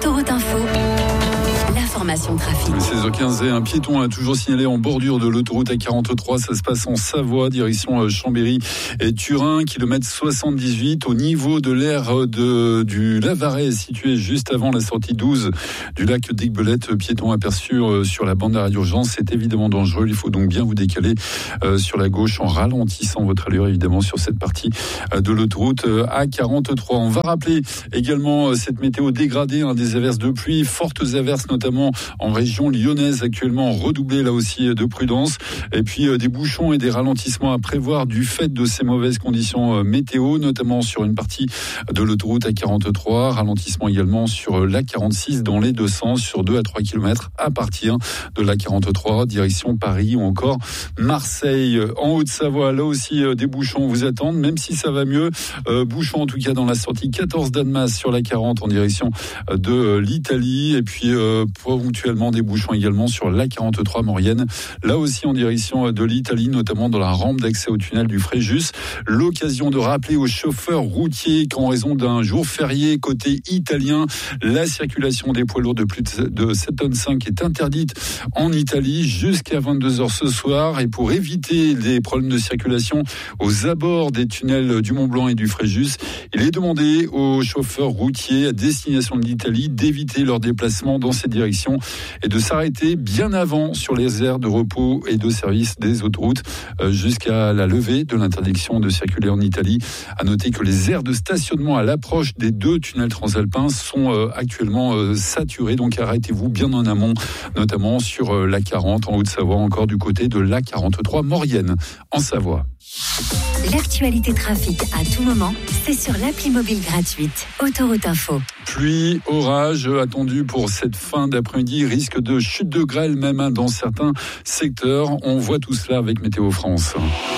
Autoroute Info. L'information trafic. 16h15 et un piéton a toujours signalé en bordure de l'autoroute A43. Ça se passe en Savoie, direction Chambéry et Turin, kilomètre 78, au niveau de l'aire du Lavaret, situé juste avant la sortie 12 du lac d'Aiguebelette. Piéton aperçu sur la bande d'arrêt d'urgence. C'est évidemment dangereux. Il faut donc bien vous décaler sur la gauche en ralentissant votre allure, évidemment, sur cette partie de l'autoroute A43. On va rappeler également cette météo dégradée, des averses de pluie, fortes averses, notamment en région lyonnaise actuellement, redoublé là aussi de prudence, et puis des bouchons et des ralentissements à prévoir du fait de ces mauvaises conditions météo, notamment sur une partie de l'autoroute A43, ralentissement également sur l'A46 dans les deux sens sur 2 à 3 km à partir de l'A43 direction Paris ou encore Marseille. En Haute-Savoie, là aussi des bouchons vous attendent, même si ça va mieux, bouchons en tout cas dans la sortie 14 d'Annemasse sur la 40 en direction de l'Italie, et puis ponctuellement des bouchons également sur l'A43 Maurienne, là aussi en direction de l'Italie, notamment dans la rampe d'accès au tunnel du Fréjus. L'occasion de rappeler aux chauffeurs routiers qu'en raison d'un jour férié côté italien, la circulation des poids lourds de plus de 7,5 tonnes est interdite en Italie jusqu'à 22h ce soir, et pour éviter des problèmes de circulation aux abords des tunnels du Mont-Blanc et du Fréjus, il est demandé aux chauffeurs routiers à destination de l'Italie d'éviter leur déplacement dans ces directions et de s'arrêter bien avant sur les aires de repos et de service des autoroutes jusqu'à la levée de l'interdiction de circuler en Italie. À noter que les aires de stationnement à l'approche des deux tunnels transalpins sont actuellement saturées, donc arrêtez-vous bien en amont, notamment sur l'A40 en Haute-Savoie, encore du côté de l'A43 Maurienne en Savoie. L'actualité trafic à tout moment, c'est sur l'appli mobile gratuite Autoroute Info. Pluie, orage attendu pour cette fin d'après-midi, risque de chute de grêle même dans certains secteurs. On voit tout cela avec Météo France.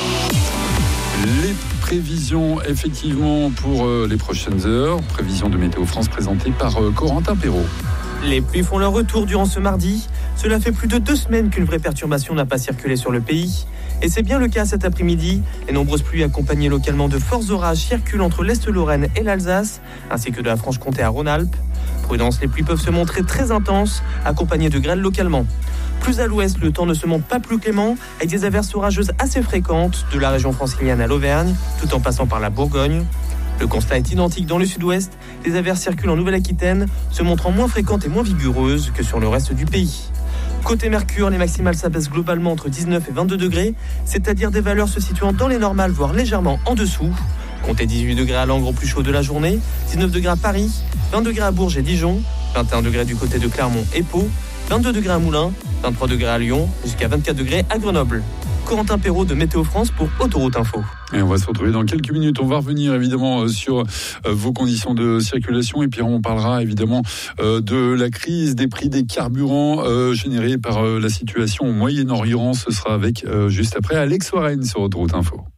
Les prévisions effectivement pour les prochaines heures, prévisions de Météo France présentées par Corentin Perrault. Les pluies font leur retour durant ce mardi. Cela fait plus de 2 semaines qu'une vraie perturbation n'a pas circulé sur le pays. Et c'est bien le cas cet après-midi. Les nombreuses pluies accompagnées localement de forts orages circulent entre l'Est-Lorraine et l'Alsace, ainsi que de la Franche-Comté à Rhône-Alpes. Prudence, les pluies peuvent se montrer très intenses, accompagnées de grêle localement. Plus à l'ouest, le temps ne se montre pas plus clément, avec des averses orageuses assez fréquentes, de la région francilienne à l'Auvergne, tout en passant par la Bourgogne. Le constat est identique dans le sud-ouest. Les averses circulent en Nouvelle-Aquitaine, se montrant moins fréquentes et moins vigoureuses que sur le reste du pays. Côté Mercure, les maximales s'abaissent globalement entre 19 et 22 degrés, c'est-à-dire des valeurs se situant dans les normales, voire légèrement en dessous. Comptez 18 degrés à Langres au plus chaud de la journée, 19 degrés à Paris, 20 degrés à Bourges et Dijon, 21 degrés du côté de Clermont et Pau, 22 degrés à Moulins, 23 degrés à Lyon, jusqu'à 24 degrés à Grenoble. Corentin Perrault de Météo France pour Autoroute Info. Et on va se retrouver dans quelques minutes. On va revenir évidemment sur vos conditions de circulation, et puis on parlera évidemment de la crise des prix des carburants générée par la situation au Moyen-Orient. Ce sera avec juste après Alex Warren sur Autoroute Info.